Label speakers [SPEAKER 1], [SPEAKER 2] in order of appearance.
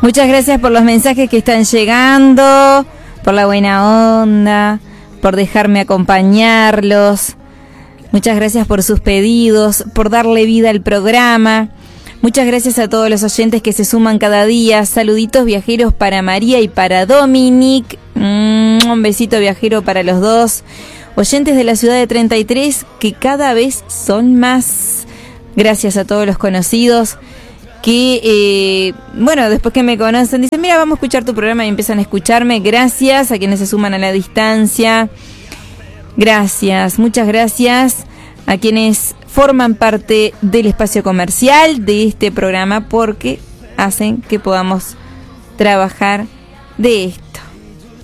[SPEAKER 1] Muchas gracias por los mensajes que están llegando, por la buena onda, por dejarme acompañarlos. Muchas gracias por sus pedidos, por darle vida al programa. Muchas gracias a todos los oyentes que se suman cada día. Saluditos viajeros para María y para Dominic. Un besito viajero para los dos. Oyentes de la ciudad de 33, que cada vez son más. Gracias a todos los conocidos que, después que me conocen, dicen, mira, vamos a escuchar tu programa y empiezan a escucharme. Gracias a quienes se suman a la distancia. Gracias, muchas gracias a quienes forman parte del espacio comercial de este programa porque hacen que podamos trabajar de esto.